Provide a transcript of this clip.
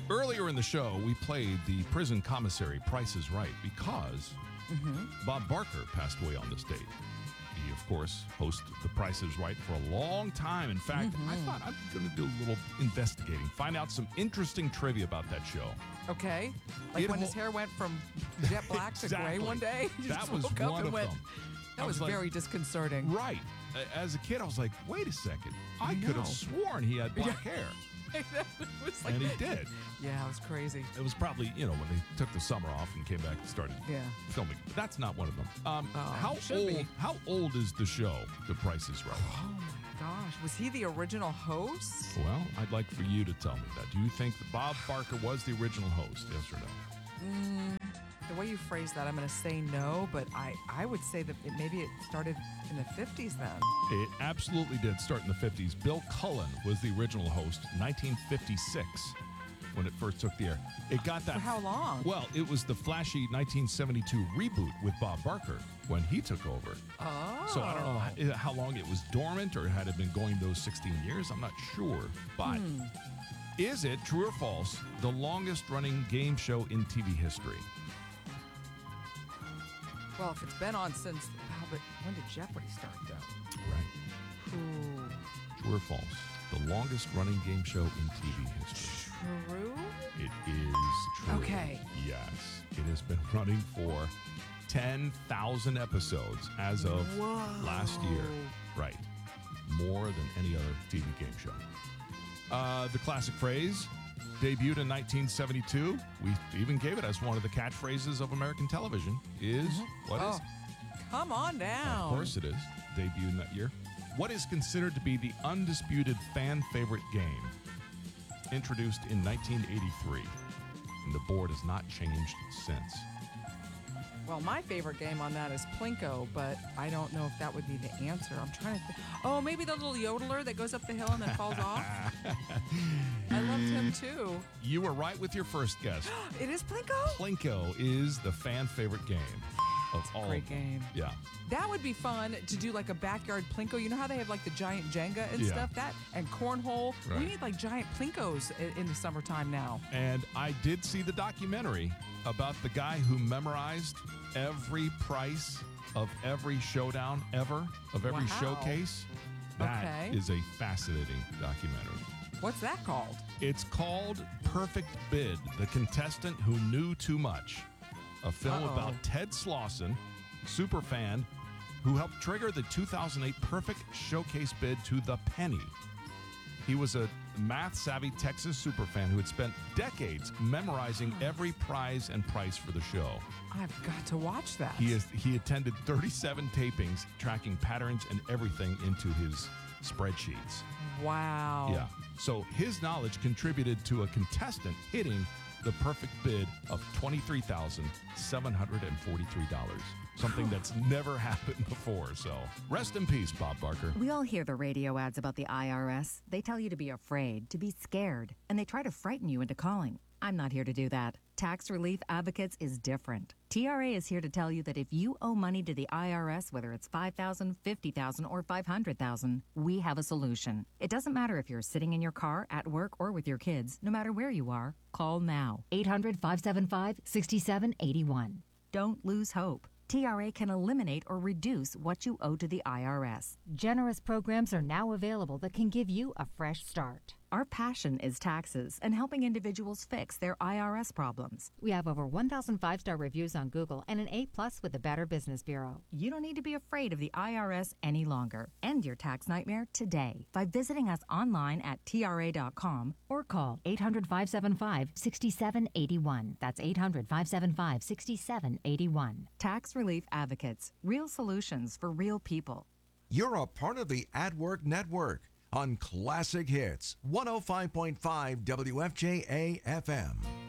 Earlier in the show, we played the prison commissary Price is Right because Bob Barker passed away on this date. He, of course, hosted The Price is Right for a long time. In fact, I thought I'm going to do a little investigating, find out some interesting trivia about that show. Okay. Like when his hair went from jet black to gray one day. He That just was woke up one and of went, them. That was like, very disconcerting. Right. As a kid, I was like, wait a second. I could know. have sworn he had black hair. It was like, And he did. yeah, it was crazy. It was probably, when they took the summer off and came back and started filming. But that's not one of them. How old is the show, The Price is Right? Oh, my gosh. Was he the original host? Well, I'd like for you to tell me that. Do you think that Bob Barker was the original host, yes or no? The way you phrased that, I'm going to say no, but I would say that maybe it started in the 50s then. It absolutely did start in the 50s. Bill Cullen was the original host, 1956, when it first took the air. It got that. For how long? Well, it was the flashy 1972 reboot with Bob Barker when he took over. Oh. So I don't know how long it was dormant or had it been going those 16 years. I'm not sure. But is it, true or false, the longest running game show in TV history? Well, if it's been on since, but when did Jeopardy start, though? Right. Ooh. True or false? The longest running game show in TV history. True? It is true. Okay. Yes. It has been running for 10,000 episodes as of last year. Right. More than any other TV game show. The classic phrase debuted in 1972. We even gave it as one of the catchphrases of American television. Is what is? Come on down. Of course it is. Debuted in that year. What is considered to be the undisputed fan favorite game? Introduced in 1983. And the board has not changed since. Well, my favorite game on that is Plinko, but I don't know if that would be the answer. I'm trying to think. Oh, maybe the little yodeler that goes up the hill and then falls off. I loved him too. You were right with your first guess. It is Plinko? Plinko is the fan favorite game of all. Great game. Yeah. That would be fun to do like a backyard Plinko. You know how they have like the giant Jenga and Yeah. stuff? That and cornhole. Right. We need like giant Plinkos in the summertime now. And I did see the documentary about the guy who memorized every price of every showdown ever, of every Wow. showcase. That is Okay. a fascinating documentary. What's that called? It's called Perfect Bid, The Contestant Who Knew Too Much, a film about Ted Slauson, superfan, who helped trigger the 2008 Perfect Showcase bid to the penny. He was a math-savvy Texas superfan who had spent decades memorizing every prize and price for the show. I've got to watch that. He attended 37 tapings, tracking patterns and everything into his spreadsheets. Wow. Yeah. So his knowledge contributed to a contestant hitting the perfect bid of $23,743. Something that's never happened before. So rest in peace, Bob Barker. We all hear the radio ads about the IRS. They tell you to be afraid, to be scared, and they try to frighten you into calling. I'm not here to do that. Tax Relief Advocates is different. TRA is here to tell you that if you owe money to the IRS, whether it's $5,000, $50,000, or $500,000, we have a solution. It doesn't matter if you're sitting in your car, at work, or with your kids. No matter where you are, call now. 800-575-6781. Don't lose hope. TRA can eliminate or reduce what you owe to the IRS. Generous programs are now available that can give you a fresh start. Our passion is taxes and helping individuals fix their IRS problems. We have over 1,000 5-star reviews on Google and an A+ with the Better Business Bureau. You don't need to be afraid of the IRS any longer. End your tax nightmare today by visiting us online at TRA.com or call 800-575-6781. That's 800-575-6781. Tax Relief Advocates. Real solutions for real people. You're a part of the AdWork Network on Classic Hits 105.5 WFJA FM.